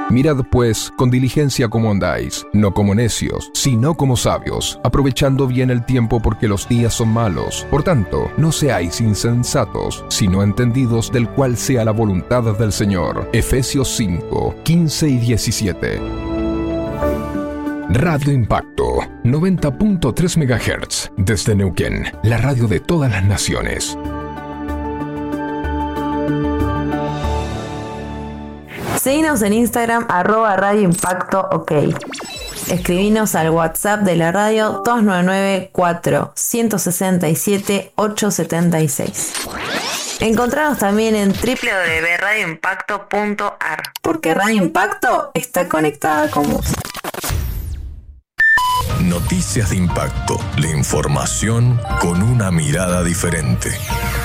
Mirad pues con diligencia cómo andáis, no como necios, sino como sabios, aprovechando bien el tiempo porque los días son malos. Por tanto, no seáis insensatos, sino entendidos del cual sea la voluntad del Señor. Efesios 5, 15 y 17. Radio Impacto, 90.3 MHz, desde Neuquén, la radio de todas las naciones. Seguinos en Instagram, @Radio Impacto OK. Escribinos al WhatsApp de la radio 299-4-167-876. Encontranos también en www.radioimpacto.ar, porque Radio Impacto está conectada con vos. Noticias de impacto, la información con una mirada diferente.